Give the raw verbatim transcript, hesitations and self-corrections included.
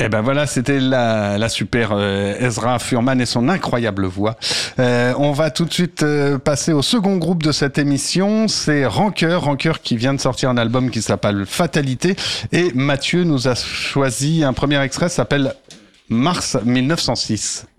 Et ben voilà, c'était la, la super euh, Ezra Furman et son incroyable voix. Euh, on va tout de suite euh, passer au second groupe de cette émission, c'est Rancœur, Rancœur qui vient de sortir un album qui s'appelle Fatalité, et Mathieu nous a choisi un premier extrait, ça s'appelle Mars mille neuf cent six.